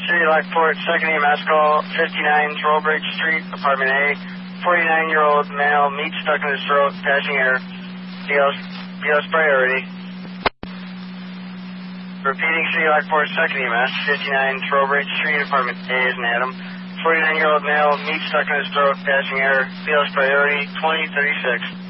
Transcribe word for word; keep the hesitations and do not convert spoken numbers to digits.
City Lockport, second E M S call, fifty-nine Trowbridge Street, apartment A. forty-nine-year-old male, meat stuck in his throat, passing air. B L S, B L S priority. Repeating, City Lockport, second E M S, fifty-nine Trowbridge Street, apartment A is an Adam. forty-nine-year-old male, meat stuck in his throat, passing air. B L S priority, twenty thirty-six.